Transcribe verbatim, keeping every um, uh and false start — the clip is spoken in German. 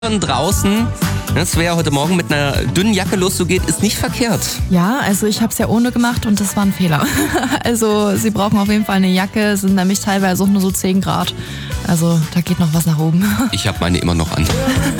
Draußen, das wer heute Morgen mit einer dünnen Jacke loszugeht, ist nicht verkehrt. Ja, also ich habe es ja ohne gemacht und das war ein Fehler. Also Sie brauchen auf jeden Fall eine Jacke, sind nämlich teilweise auch nur so zehn Grad. Also da geht noch was nach oben. Ich habe meine immer noch an.